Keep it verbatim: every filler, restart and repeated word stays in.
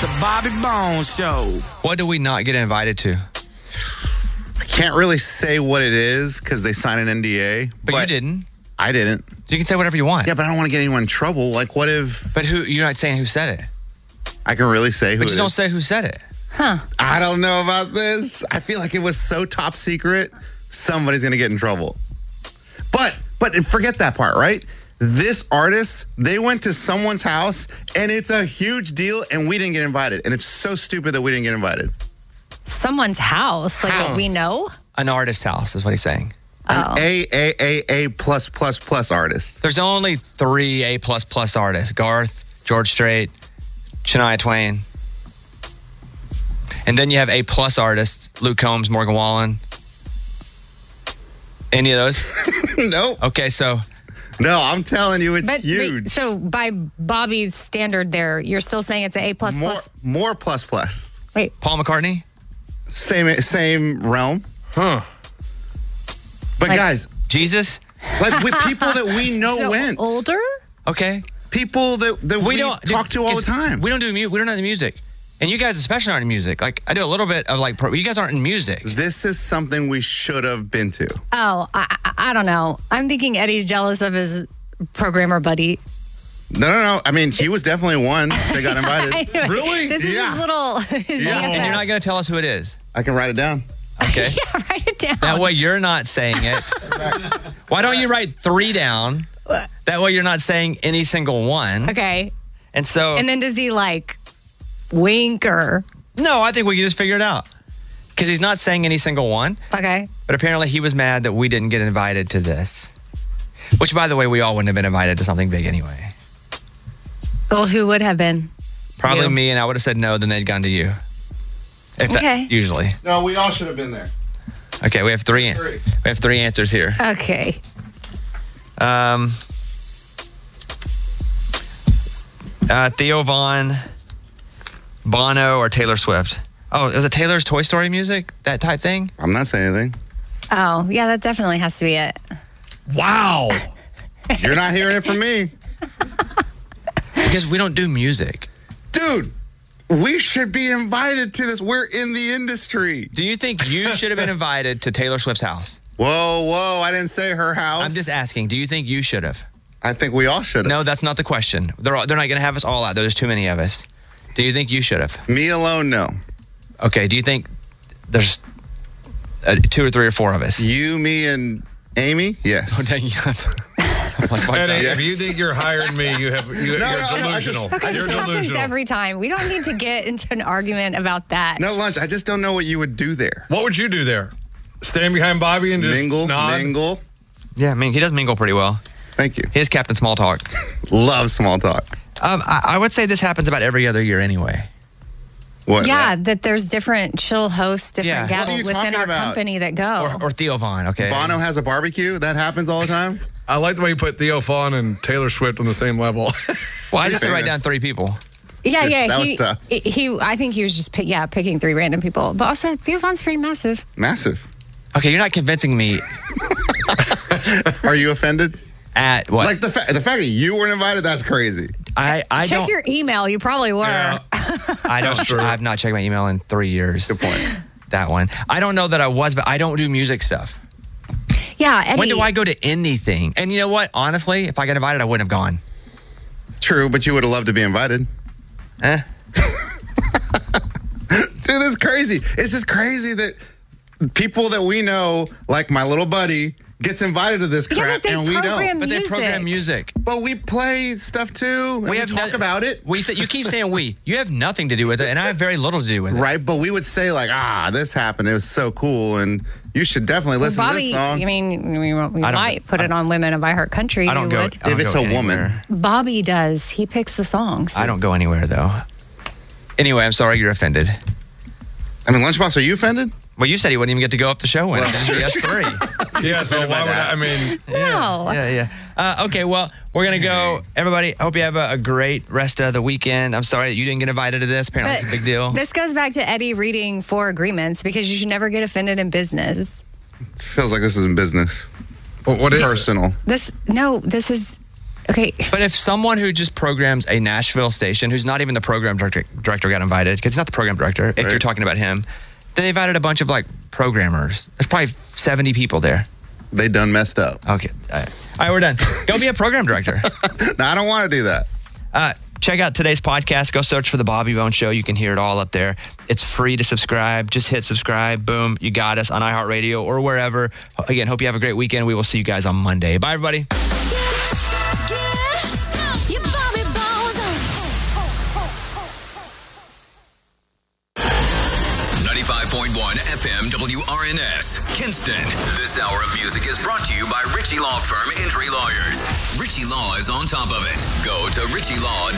the Bobby Bones Show. What do we not get invited to? I can't really say what it is because they signed an N D A. But, but you didn't. I didn't. So you can say whatever you want. Yeah, but I don't want to get anyone in trouble. Like, what if... But who? You're not saying who said it. I can really say who But it you don't is. say who said it. Huh. I don't know about this. I feel like it was so top secret, somebody's going to get in trouble. But, but forget that part, right? This artist, they went to someone's house, and it's a huge deal, and we didn't get invited. And it's so stupid that we didn't get invited. Someone's house, like House. what we know? An artist's house is what he's saying. Oh. An A, A, A, A plus, plus, plus artist. There's only three A plus plus artists: Garth, George Strait, Shania Twain, and then you have A plus artists: Luke Combs, Morgan Wallen. Any of those? Nope. Okay, so No, I'm telling you, it's But huge. wait, so by Bobby's standard there, you're still saying it's an A plus more, plus? more plus, plus. Wait, Paul McCartney. Same, same realm. Huh. But Like- guys, Jesus. like with people that we know so went. older? Okay. People that, that we, don't talk to all the it's- time. We don't do mu- we don't know the music, and you guys especially aren't in music. Like I do a little bit of like, pro- you guys aren't in music. This is something we should have been to. Oh, I, I, I don't know. I'm thinking Eddie's jealous of his programmer buddy. No, no, no. I mean, he was definitely one that got invited. I know. Really? This is Yeah. his little his Yeah. B F F. And you're not going to tell us who it is. I can write it down. Okay. Yeah, write it down. That way you're not saying it. Why don't you write three down? That way you're not saying any single one. Okay. And so, And then does he like wink or? no, I think we can just figure it out. Because he's not saying any single one. Okay. But apparently he was mad that we didn't get invited to this. Which, by the way, we all wouldn't have been invited to something big anyway. Well, who would have been? Probably You. me, and I would have said no, then they'd gone to you. If that, Okay. usually. No, we all should have been there. Okay, we have three. Three. We have three answers here. Okay. Um, uh, Theo Vaughn, Bono, or Taylor Swift. Oh, was it Taylor's Toy Story music? That type thing? I'm not saying anything. Oh, yeah, that definitely has to be it. Wow. You're not hearing it from me. Because we don't do music. Dude, we should be invited to this. We're in the industry. Do you think you should have been invited to Taylor Swift's house? Whoa, whoa. I didn't say her house. I'm just asking. Do you think you should have? I think we all should have. No, that's not the question. They're all, they're not going to have us all out. There's too many of us. Do you think you should have? Me alone, no. Okay. Do you think there's uh, two or three or four of us? You, me, and Amy? Yes. Eddie, Yes. if you think you're higher than me, you have you, No, you're no, no, I just- delusional. Okay, you're this happens delusional. every time. We don't need to get into an argument about that. No, Lunch, I just don't know what you would do there. What would you do there? Stand behind Bobby and just Mingle, nod? mingle. Yeah, I mean, he does mingle pretty well. Thank you. He is Captain Small Talk. Love small talk. Um, I, I would say this happens about every other year anyway. What? Yeah, that there's different chill hosts, different Yeah. What are gals you within talking our about? company that go. Or, or Theo Vaughn, okay? Bono has a barbecue? That happens all the time? I like the way you put Theo Vaughn and Taylor Swift on the same level. Well, I just Pretty write down famous. three people. yeah, Just- yeah. that was he, tough. he, he- I think he was just, pick, yeah, picking three random people. But also, Theo Vaughn's pretty massive. Massive. Okay, you're not convincing me Are you offended? at what? Like the, fa- the fact that you weren't invited, that's crazy. I, I Check don't. your email. You probably were. Yeah. I don't. That's true. I've not checked my email in three years. Good point. That one. I don't know that I was, but I don't do music stuff. Yeah, Eddie. When do I go to anything? And you know what? Honestly, if I got invited, I wouldn't have gone. True, but you would have loved to be invited. Eh? Dude, this is crazy. It's just crazy that people that we know, like my little buddy, gets invited to this Yeah, crap but they and we program don't. But they music. program music. But we play stuff too. And we, have talk no- about it. We say you keep saying we. You have nothing to do with it, and I have very little to do with it. Right, but we would say like, ah, this happened. It was so cool, and you should definitely Well, listen Bobby, to this song. I mean, we, we I don't- might put it on Women of I Heart Country. I don't you go. would. I don't If it's go a woman. anywhere. Bobby does. He picks the songs. I don't go anywhere though. Anyway, I'm sorry you're offended. I mean, Lunchbox, are you offended? Well, you said he wouldn't even get to go up the show when he has three. yeah, so why offended by would I, that. I mean, No. Yeah, yeah. Uh, okay, well, we're going to go. Everybody, I hope you have a, a great rest of the weekend. I'm sorry that you didn't get invited to this. Apparently, But it's a big deal. This goes back to Eddie reading four agreements because you should never get offended in business. Feels like this is in business. what, what is it? Personal. This no, this is Okay. But if someone who just programs a Nashville station, who's not even the program director, director got invited, because it's not the program director, if Right. you're talking about him, they invited a bunch of like programmers. There's probably seventy people there. They done messed up. Okay. All right, All right we're done. Go be a program director. No, I don't want to do that. Uh, check out today's podcast. Go search for The Bobby Bone Show. You can hear it all up there. It's free to subscribe. Just hit subscribe. Boom. You got us on iHeartRadio or wherever. Again, hope you have a great weekend. We will see you guys on Monday. Bye, everybody. ninety-five point one F M W R N S, Kinston. This hour of music is brought to you by Ritchie Law Firm Injury Lawyers. Ritchie Law is on top of it. Go to ritchie law